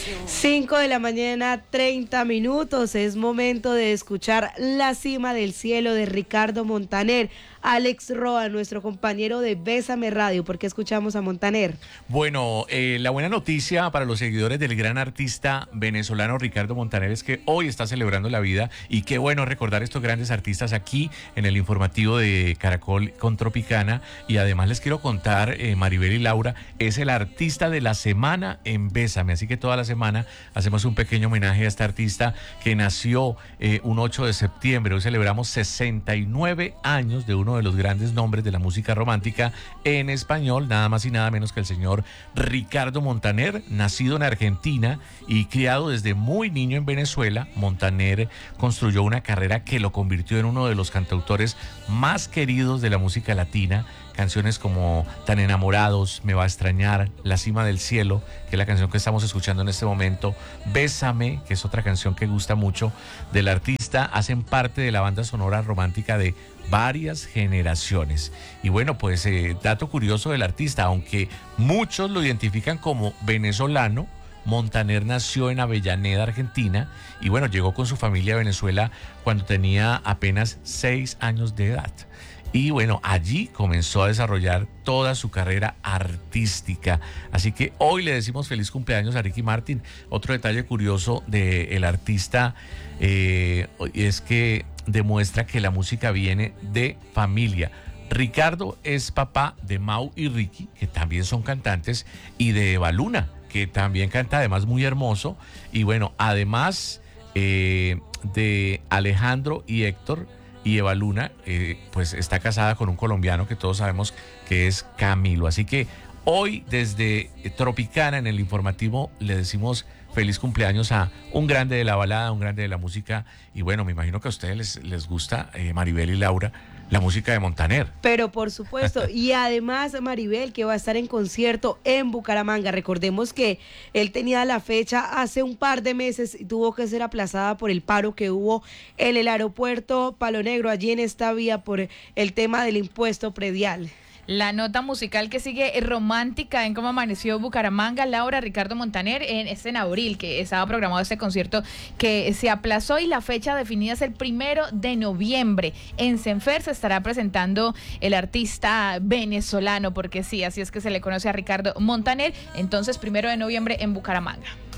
5 de la mañana, 30 minutos. Es momento de escuchar La Cima del Cielo de Ricardo Montaner. Alex Roa, nuestro compañero de Bésame Radio. ¿Por qué escuchamos a Montaner? Bueno, la buena noticia para los seguidores del gran artista venezolano Ricardo Montaner es que hoy está celebrando la vida, y qué bueno recordar estos grandes artistas aquí en el informativo de Caracol con Tropicana. Y además les quiero contar, Maribel y Laura, es el artista de la semana en Bésame, así que toda la semana hacemos un pequeño homenaje a este artista que nació un 8 de septiembre. Hoy celebramos 69 años de uno de los grandes nombres de la música romántica en español, nada más y nada menos que el señor Ricardo Montaner, nacido en Argentina y criado desde muy niño en Venezuela. Montaner construyó una carrera que lo convirtió en uno de los cantautores más queridos de la música latina. Canciones como Tan Enamorados, Me va a extrañar, La Cima del Cielo, que es la canción que estamos escuchando en este momento, Bésame, que es otra canción que gusta mucho del artista, hacen parte de la banda sonora romántica de varias generaciones. Y bueno, pues dato curioso del artista, aunque muchos lo identifican como venezolano, Montaner nació en Avellaneda, Argentina, y bueno, llegó con su familia a Venezuela cuando tenía apenas 6 años de edad. Y bueno, allí comenzó a desarrollar toda su carrera artística. Así que hoy le decimos feliz cumpleaños a Ricky Martin. Otro detalle curioso del artista es que demuestra que la música viene de familia. Ricardo es papá de Mau y Ricky, que también son cantantes, y de Eva Luna, que también canta, además muy hermoso. Y bueno, además de Alejandro y Héctor, y Eva Luna, pues está casada con un colombiano que todos sabemos que es Camilo. Así que hoy desde Tropicana en el informativo le decimos feliz cumpleaños a un grande de la balada, un grande de la música. Y bueno, me imagino que a ustedes les gusta, Maribel y Laura, la música de Montaner. Pero por supuesto, y además Maribel, que va a estar en concierto en Bucaramanga. Recordemos que él tenía la fecha hace un par de meses y tuvo que ser aplazada por el paro que hubo en el aeropuerto Palo Negro, allí en esta vía, por el tema del impuesto predial. La nota musical que sigue romántica en cómo amaneció Bucaramanga, Laura. Ricardo Montaner en abril, que estaba programado este concierto que se aplazó, y la fecha definida es el 1 de noviembre. En Senfer se estará presentando el artista venezolano, porque sí, así es que se le conoce a Ricardo Montaner. Entonces, 1 de noviembre en Bucaramanga.